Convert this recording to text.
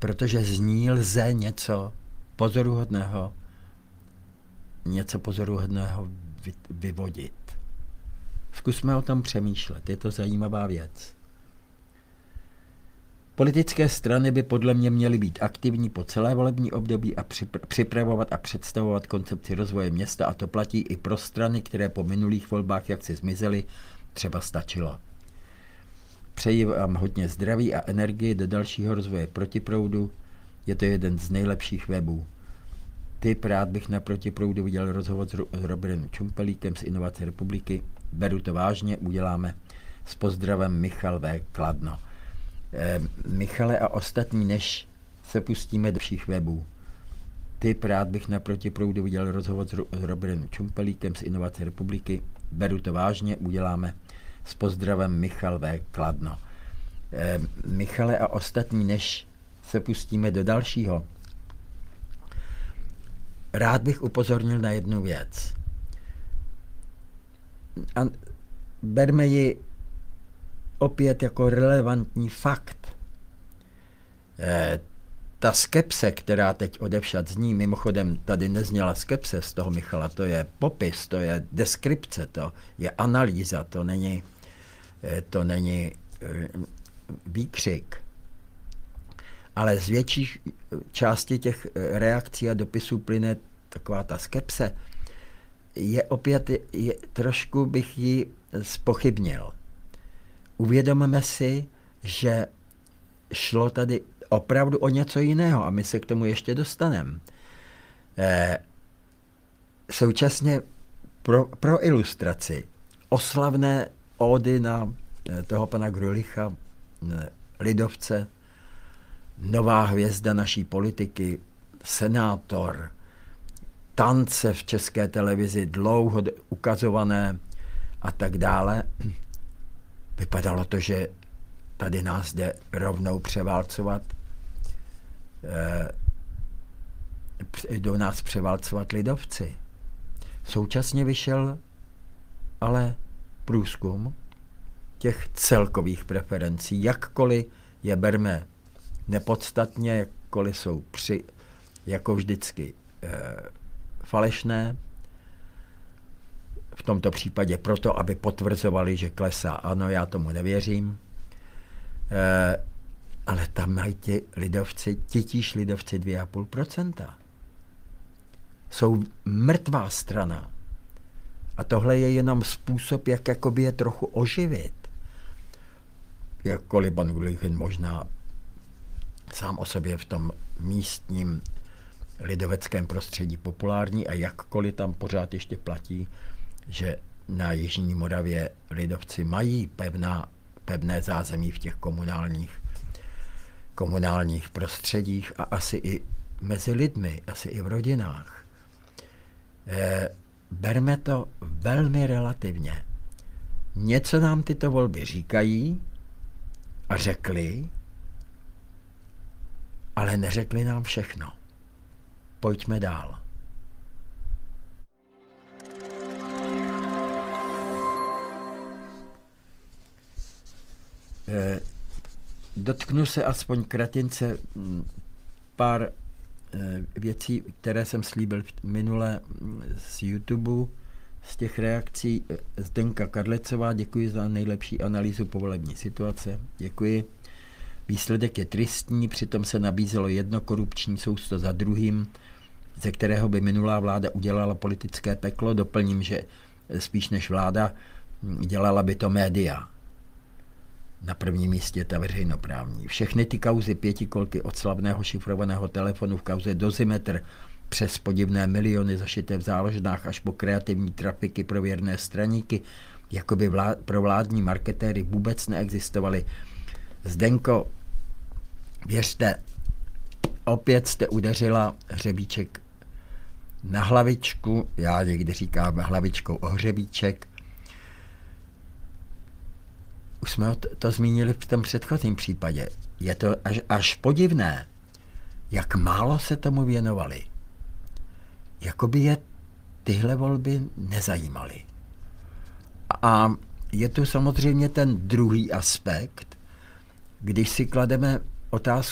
protože z ní lze něco pozoruhodného vyvodit. Zkusme o tom přemýšlet, je to zajímavá věc. Politické strany by podle mě měly být aktivní po celé volební období a připravovat a představovat koncepci rozvoje města, a to platí i pro strany, které po minulých volbách jaksi zmizely, třeba stačilo. Přeji vám hodně zdraví a energii do dalšího rozvoje Protiproudu, je to jeden z nejlepších webů. Rád bych na Protiproudu viděl rozhovor s Robertem Čumpelíkem z Inovace republiky, beru to vážně, uděláme. S pozdravem Michal V. Kladno. Michale a ostatní, než se pustíme do všech webů. Rád bych na Protiproudu viděl rozhovor s Robertem Čumpelíkem z Inovace republiky, beru to vážně, uděláme. S pozdravem Michal V. Kladno. Michale a ostatní, než se pustíme do dalšího, rád bych upozornil na jednu věc. A berme ji opět jako relevantní fakt. Ta skepse, která teď odevšad zní, mimochodem tady nezněla skepse z toho Michala, to je popis, to je deskripce, to je analýza, to není výkřik. Ale z větších části těch reakcí a dopisů plyne taková ta skepse. Trošku bych ji zpochybnil. Uvědomme si, že šlo tady opravdu o něco jiného a my se k tomu ještě dostaneme. Současně pro ilustraci oslavné ódy na toho pana Grulicha, lidovce, nová hvězda naší politiky, senátor, tance v České televizi, dlouho ukazované a tak dále. Vypadalo to, že tady nás jde rovnou převálcovat. Jdou nás převálcovat lidovci. Současně vyšel ale průzkum těch celkových preferencí, jakkoliv je berme nepodstatně, jakkoliv jsou jako vždycky falešné, v tomto případě proto, aby potvrzovali, že klesá. Ano, já tomu nevěřím. Ale tam mají titíž lidovci 2,5%. Jsou mrtvá strana. A tohle je jenom způsob, jak jakoby je trochu oživit. Jakkoliv pan Grulichin možná sám o sobě v tom místním lidoveckém prostředí populární a jakkoliv tam pořád ještě platí, že na Jižní Moravě lidovci mají pevné zázemí v těch komunálních prostředích a asi i mezi lidmi, asi i v rodinách. Berme to velmi relativně. Něco nám tyto volby říkají a řekli, ale neřekli nám všechno. Pojďme dál. Dotknu se aspoň kratince pár věcí, které jsem slíbil minule z YouTube, z těch reakcí. Zdenka Karlecová, děkuji za nejlepší analýzu povolební situace. Děkuji. Výsledek je tristní, přitom se nabízelo jedno korupční sousto za druhým, ze kterého by minulá vláda udělala politické peklo. Doplním, že spíš než vláda dělala by to média. Na prvním místě ta veřejnoprávní. Všechny ty kauzy pětikolky od slavného šifrovaného telefonu v kauze Dozimetr přes podivné miliony zašité v záložnách až po kreativní trafiky pro věrné straníky, jako by pro vládní marketéry vůbec neexistovaly. Zdenko, věřte, opět jste udeřila hřebíček na hlavičku, já někdy říkám hlavičkou o hřebíček. Už jsme to zmínili v tom předchozím případě. Je to až podivné, jak málo se tomu věnovali. Jakoby je tyhle volby nezajímaly. A je tu samozřejmě ten druhý aspekt, když si klademe otázku,